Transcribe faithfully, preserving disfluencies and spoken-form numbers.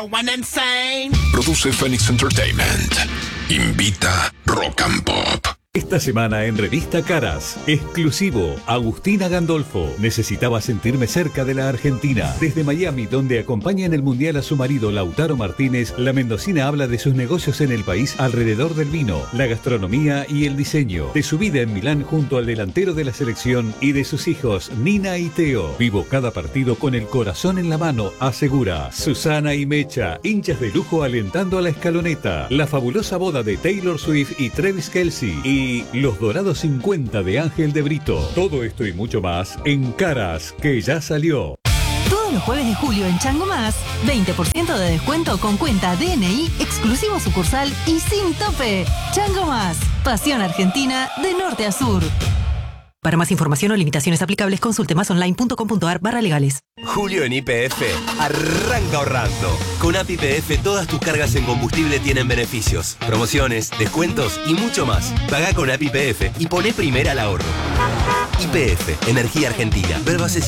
Produce Phoenix Entertainment. Invita Rock and Pop. Esta semana en Revista Caras, exclusivo, Agustina Gandolfo. Necesitaba sentirme cerca de la Argentina. Desde Miami, donde acompaña en el Mundial a su marido Lautaro Martínez, la mendocina habla de sus negocios en el país alrededor del vino, la gastronomía y el diseño, de su vida en Milán junto al delantero de la selección y de sus hijos Nina y Teo. Vivo cada partido con el corazón en la mano, asegura. Susana y Mecha, hinchas de lujo alentando a la escaloneta. La fabulosa boda de Taylor Swift y Travis Kelce. Y Y Los Dorados cincuenta de Ángel de Brito. Todo esto y mucho más en Caras, que ya salió. Todos los jueves de julio en Chango Más, veinte por ciento de descuento con cuenta D N I, exclusivo sucursal y sin tope. Chango Más, pasión argentina de norte a sur. Para más información o limitaciones aplicables, consulte masonline.com.ar barra legales. Julio en Y P F arranca ahorrando. Con A P I P F todas tus cargas en combustible tienen beneficios, promociones, descuentos y mucho más. Pagá con A P I P F y poné primera al ahorro. Y P F, Energía Argentina. Ver bases